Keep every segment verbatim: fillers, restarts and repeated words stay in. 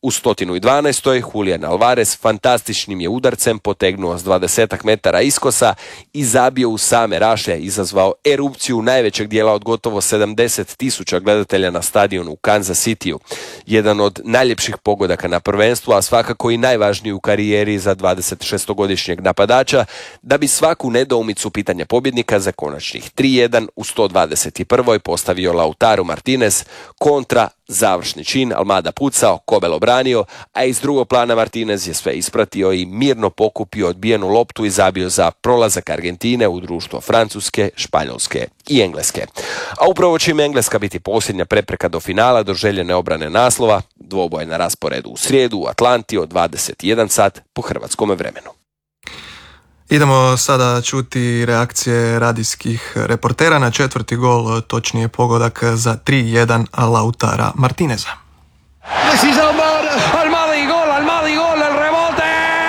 U sto dvanaest. Julian Alvarez fantastičnim je udarcem potegnuo s dvadesetak metara iskosa i zabio u same rašlje, izazvao erupciju najvećeg dijela od gotovo sedamdeset tisuća gledatelja na stadionu u Kansas Cityu. Jedan od najljepših pogodaka na prvenstvu, a svakako i najvažniji u karijeri za dvadesetšestogodišnjeg napadača, da bi svaku nedoumicu pitanja pobjednika za konačnih tri jedan u sto dvadeset prva. postavio Lautaro Martinez, kontra, završni čin, Almada pucao, Kobel obranio, a iz drugog plana Martinez je sve ispratio i mirno pokupio odbijenu loptu i zabio za prolazak Argentine u društvo Francuske, Španjolske i Engleske. A upravo će im Engleska biti posljednja prepreka do finala, do željene obrane naslova, dvoboj na rasporedu u srijedu u Atlanti od dvadeset jedan sat po hrvatskom vremenu. Idemo sada čuti reakcije radijskih reportera na četvrti gol, točnije pogodak za tri jedan Lautara Martineza. Messi Almada, Almada i gol, Almada i gol, el rebote!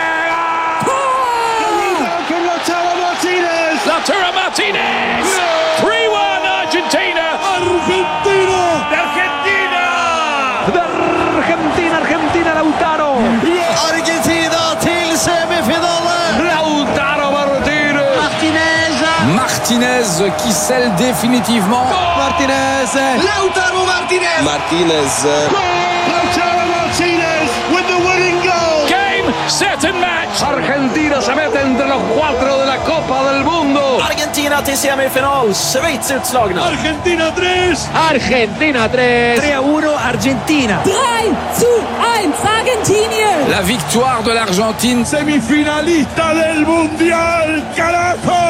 Con Lautaro Martinez! Lautaro Martinez! tri jedan Argentina! Argentina! Argentina! Argentina, Argentina, Lautaro! Argentina till semifinalen! Lautaro Martinez! Martinez! Martinez qui scelle définitivement. Martinez! Lautaro Martinez! Martinez. Lautaro Martinez with the winning goal! Game, set and match! Argentina se mete entre los cuatro de la Copa del Mundo! Argentina till semifinal, Schweiz utslagna. Argentina tres! Argentina tres! tre uno Argentina. drei zu eins Argentinien! La victoire de l'Argentine. Semifinalista del Mundial, carajo!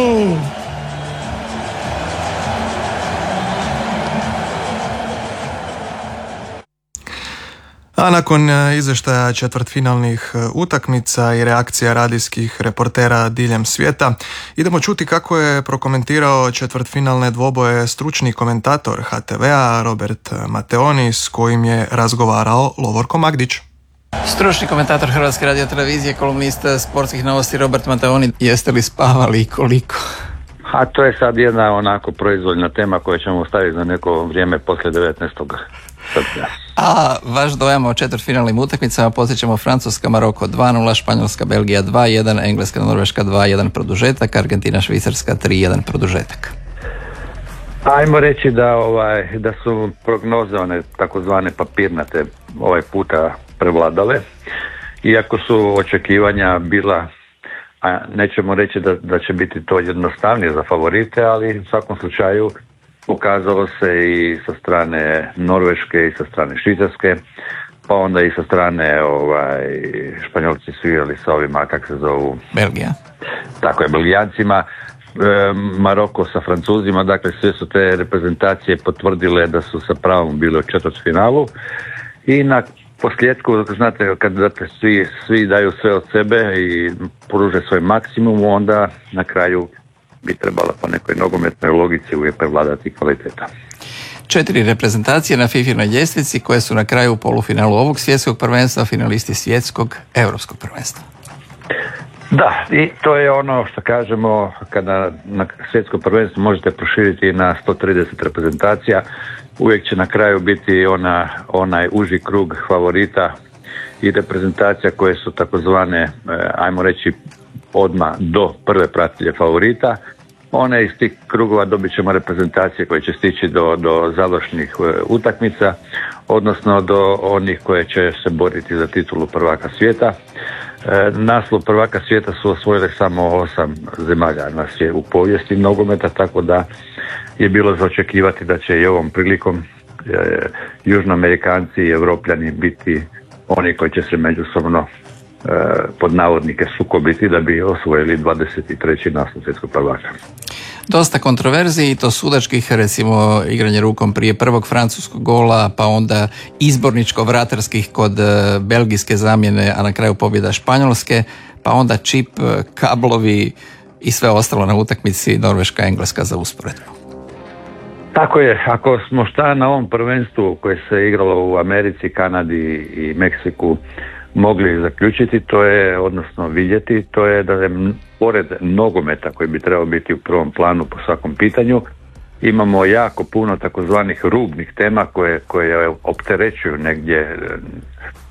A nakon izvještaja četvrtfinalnih utakmica i reakcija radijskih reportera diljem svijeta, idemo čuti kako je prokomentirao četvrtfinalne dvoboje stručni komentator ha te vea Robert Mateoni, s kojim je razgovarao Lovorko Magdić. Stručni komentator Hrvatske radiotelevizije, kolumnista sportskih novosti Robert Mateoni, jeste li spavali i koliko? A to je sad jedna onako proizvoljna tema koju ćemo ostaviti za neko vrijeme poslije devetnaestog srpnja. A vaš dojam o četvrtfinalnim utakmicama? Podsjećamo Francuska, Maroko dva nula, Španjolska, Belgija dva jedan, Engleska, Norveška dva jedan produžetak, Argentina, Švicarska tri jedan produžetak. Ajmo reći da ovaj da su prognoze one takozvane papirnate ovaj puta prevladale, iako su očekivanja bila, a nećemo reći da, da će biti to jednostavnije za favorite, ali u svakom slučaju pokazalo se i sa strane Norveške i sa strane Švicarske, pa onda i sa strane ovaj, Španjolci su igrali sa ovima, kako se zovu? Belgija. Tako je, Belgijancima, e, Maroko sa Francuzima, dakle sve su te reprezentacije potvrdile da su sa pravom bile u četvrtfinalu i na posljedku, znate, kad dakle, svi, svi daju sve od sebe i pruže svoj maksimum, onda na kraju bi trebala po nekoj nogometnoj logici uvijek prevladati kvaliteta. Četiri reprezentacije na fifinoj ljestvici koje su na kraju u polufinalu ovog svjetskog prvenstva finalisti svjetskog europskog prvenstva. Da, i to je ono što kažemo, kada na svjetsko prvenstvo možete proširiti na sto trideset reprezentacija, uvijek će na kraju biti ona, onaj uži krug favorita i reprezentacija koje su takozvane, ajmo reći, odmah do prve pratilje favorita. One iz tih krugova dobit ćemo reprezentacije koje će stići do, do završnih utakmica, odnosno do onih koje će se boriti za titulu prvaka svijeta. E, naslov prvaka svijeta su osvojile samo osam zemalja na svijetu u povijesti nogometa, tako da je bilo za očekivati da će i ovom prilikom e, Južnoamerikanci i Evropljani biti oni koji će se međusobno e, pod navodnike sukobiti da bi osvojili dvadeset treći naslov svjetskog prvaka. Dosta kontroverziji i to sudačkih, recimo igranje rukom prije prvog francuskog gola, pa onda izborničko-vratarskih kod belgijske zamjene, a na kraju pobjeda Španjolske, pa onda čip, kablovi i sve ostalo na utakmici Norveška-Engleska za usporedbu. Tako je, ako smo šta na ovom prvenstvu koje se igralo u Americi, Kanadi i Meksiku mogli zaključiti, to je, odnosno vidjeti, to je da je pored nogometa koji bi trebao biti u prvom planu po svakom pitanju, imamo jako puno takozvanih rubnih tema koje, koje opterećuju negdje